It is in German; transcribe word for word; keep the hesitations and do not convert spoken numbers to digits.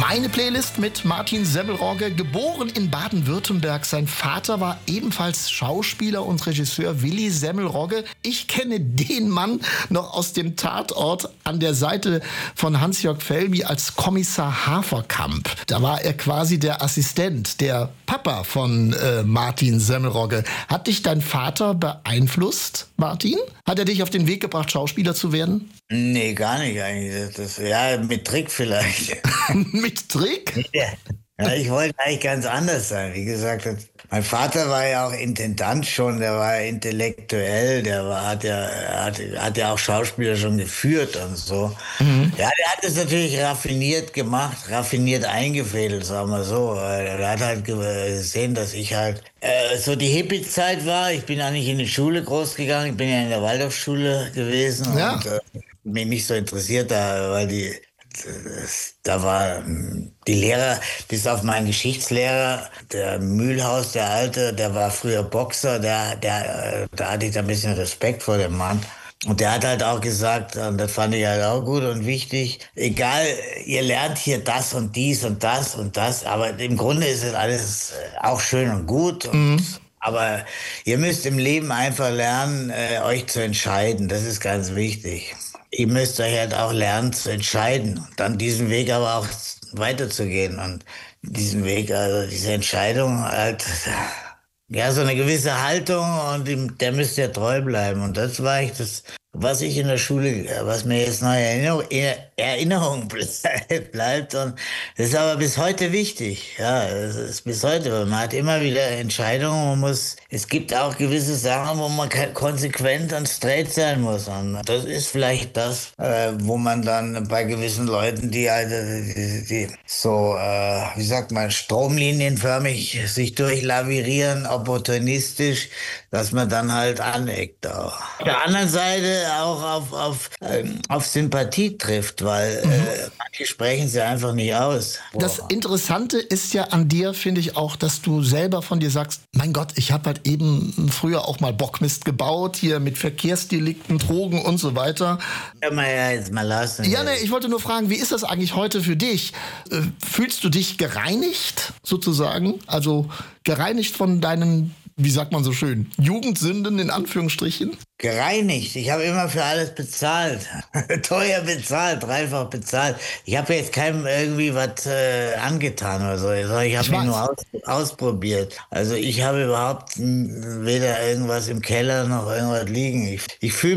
Meine Playlist mit Martin Semmelrogge, geboren in Baden-Württemberg. Sein Vater war ebenfalls Schauspieler und Regisseur Willi Semmelrogge. Ich kenne den Mann noch aus dem Tatort an der Seite von Hans-Jörg Felmy als Kommissar Haferkamp. Da war er quasi der Assistent, der Papa von äh, Martin Semmelrogge. Hat dich dein Vater beeinflusst, Martin? Hat er dich auf den Weg gebracht, Schauspieler zu werden? Nee, gar nicht eigentlich. Das, ja, mit Trick vielleicht. Mit Trick? Ja. Ja, ich wollte eigentlich ganz anders sein. Wie gesagt, mein Vater war ja auch Intendant schon, der war intellektuell, der war, hat, ja, hat, hat ja auch Schauspieler schon geführt und so. Mhm. Ja, der hat es natürlich raffiniert gemacht, raffiniert eingefädelt, sagen wir so. Er hat halt gesehen, dass ich halt äh, so die Hippie-Zeit war. Ich bin ja nicht in die Schule groß gegangen, ich bin ja in der Waldorfschule gewesen ja. und äh, mich nicht so interessiert, da, weil die Da war die Lehrer, bis auf meinen Geschichtslehrer, der Mühlhaus, der Alte, der war früher Boxer, der, der, da hatte ich da ein bisschen Respekt vor dem Mann. Und der hat halt auch gesagt, und das fand ich halt auch gut und wichtig, egal, ihr lernt hier das und dies und das und das, aber im Grunde ist es alles auch schön und gut. Und mhm. Aber ihr müsst im Leben einfach lernen, äh, euch zu entscheiden, das ist ganz wichtig. Ihr müsst euch halt auch lernen zu entscheiden und dann diesen Weg aber auch weiterzugehen und diesen Weg, also diese Entscheidung halt, ja, so eine gewisse Haltung und der müsst ihr treu bleiben und das war ich das, was ich in der Schule, was mir jetzt noch in Erinnerung bleibt und das ist aber bis heute wichtig, ja, das ist bis heute, weil man hat immer wieder Entscheidungen, man muss, es gibt auch gewisse Sachen, wo man konsequent und straight sein muss und das ist vielleicht das, äh, wo man dann bei gewissen Leuten, die halt, die, die so, äh, wie sagt man, stromlinienförmig sich durchlavirieren, opportunistisch, dass man dann halt aneckt auch. Auf der anderen Seite auch auf, auf, ähm, auf Sympathie trifft, weil mhm. äh, manche sprechen sie einfach nicht aus. Das Interessante ist ja an dir, finde ich auch, dass du selber von dir sagst, mein Gott, ich habe halt eben früher auch mal Bockmist gebaut, hier mit Verkehrsdelikten, Drogen und so weiter. Kann man ja jetzt mal lassen. Ja, ne, ich wollte nur fragen, wie ist das eigentlich heute für dich? Äh, fühlst du dich gereinigt, sozusagen? Also gereinigt von deinen, wie sagt man so schön, Jugendsünden in Anführungsstrichen? Gereinigt. Ich habe immer für alles bezahlt. Teuer bezahlt, dreifach bezahlt. Ich habe jetzt keinem irgendwie was äh, angetan oder so. Ich habe mich nur aus, ausprobiert. Also ich habe überhaupt weder irgendwas im Keller noch irgendwas liegen. Ich, ich fühle